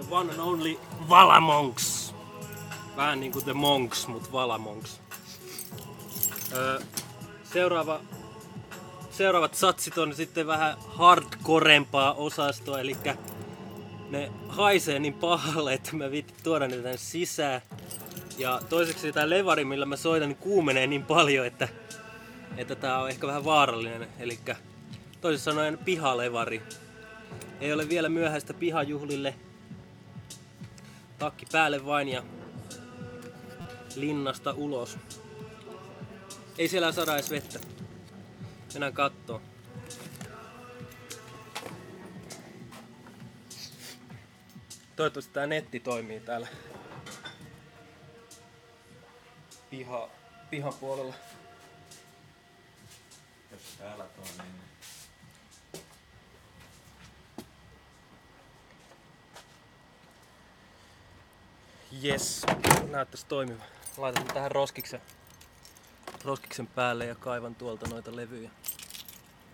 One and only Valamonks. Vähän niinku The Monks, mut Valamonks. Seuraavat satsit on sitten vähän hardcorempaa osastoa, eli ne haisee niin pahalle, että mä viitin tuoda ne tänne sisään. Ja toiseksi tää levari, millä mä soitan, niin kuumenee niin paljon, että tää on ehkä vähän vaarallinen. Eli toisin sanoen pihalevari. Ei ole vielä myöhäistä pihajuhlille. Takki päälle vain ja linnasta ulos. Ei siellä saada edes vettä. Mennään kattoo. Toivottavasti tää netti toimii täällä pihan puolella. Jos täällä toimii, niin... Jes, näyttäisi toimiva. Laitan tähän roskiksen päälle ja kaivan tuolta noita levyjä.